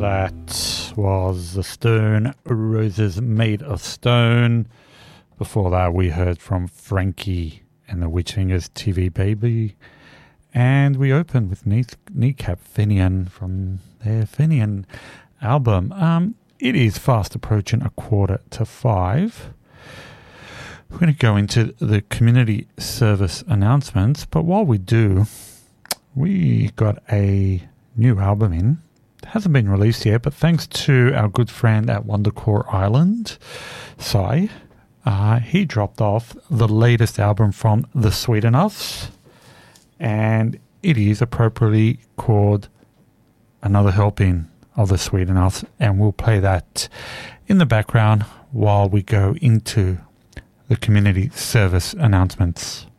That was The Stone Roses Made of Stone. Before that, we heard from Frankie and the Witchfingers TV Baby. And we opened with Kneecap Fenian from their Fenian album. It is fast approaching 4:45. We're going to go into the community service announcements. But while we do, we got a new album in. It hasn't been released yet, but thanks to our good friend at Wondercore Island, Sai, he dropped off the latest album from The Sweetenuffs, and it is appropriately called Another Helping of The Sweetenuffs, and we'll play that in the background while we go into the community service announcements.